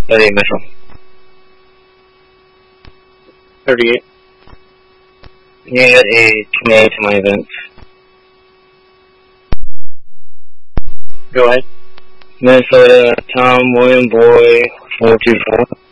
Eddie Mitchell. 38. He had a tornado to my events. Go ahead. Minnesota, Tom William Boy, 424.